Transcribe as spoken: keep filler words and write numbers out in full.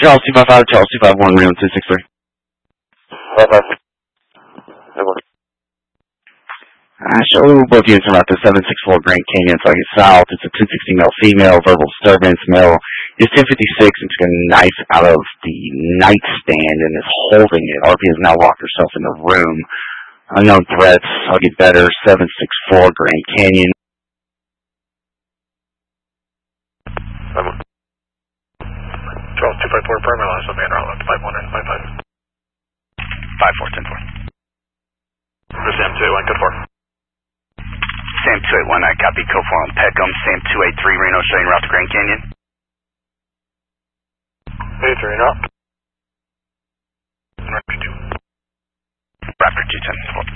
Charles two five five, Charles two five one, Reno two six three. I show both units from out the seven six four Grand Canyon, flagging south. It's a two sixty male female, verbal disturbance. Male is ten fifty-six and took a knife out of the nightstand and is holding it. R P has now locked herself in the room. Unknown threats. I'll get better. seven six four Grand Canyon. Charles two five four, primary last of man route five one and five five. five four, ten four. Sam two eight one, code four. Sam two eight one, I copy, code four on Peckham. Sam two eight three, Reno, showing route to Grand Canyon. eight three, Reno. Raptor two ten four.